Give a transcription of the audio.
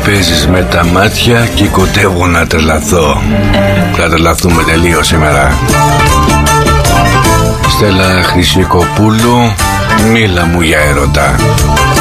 παίζεις με τα μάτια και κοτεύω να τρελαθώ. Θα τρελαθούμε τελείως σήμερα. Στέλλα Χρυσικοπούλου, μίλα μου για έρωτα.